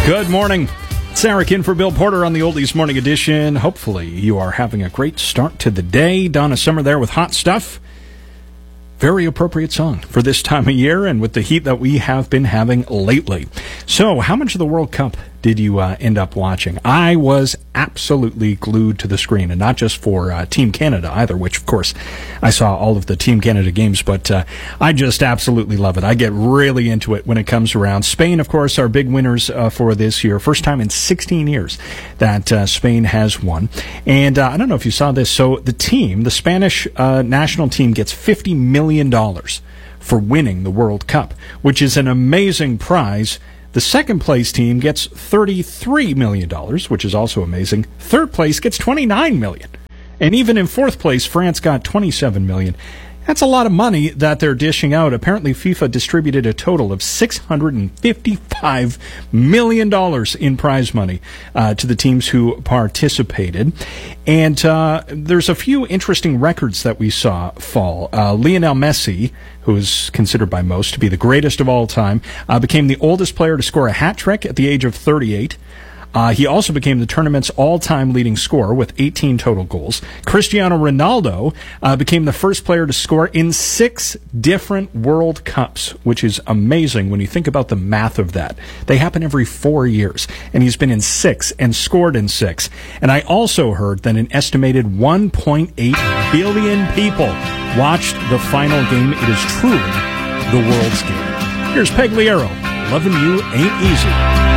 Good morning. It's Eric in for Bill Porter on the Oldies Morning Edition. Hopefully you are having a great start to the day. Donna Summer there with Hot Stuff. Very appropriate song for this time of year and with the heat that we have been having lately. So, how much of the World Cup did you end up watching? I was absolutely glued to the screen, and not just for Team Canada either, which, of course, I saw all of the Team Canada games, but I just absolutely love it. I get really into it when it comes around. Spain, of course, are big winners for this year. First time in 16 years that Spain has won. And I don't know if you saw this. So the Spanish national team gets $50 million for winning the World Cup, which is an amazing prize. The second place team gets $33 million, which is also amazing. Third place gets $29 million. And even in fourth place, France got $27 million. That's a lot of money that they're dishing out. Apparently, FIFA distributed a total of $655 million in prize money to the teams who participated. And there's a few interesting records that we saw fall. Lionel Messi, who is considered by most to be the greatest of all time, became the oldest player to score a hat trick at the age of 38. He also became the tournament's all-time leading scorer with 18 total goals. Cristiano Ronaldo became the first player to score in 6 different World Cups, which is amazing when you think about the math of that. They happen every 4 years, and he's been in 6 and scored in 6. And I also heard that an estimated 1.8 billion people watched the final game. It is truly the world's game. Here's Peg Liero. Loving You Ain't Easy.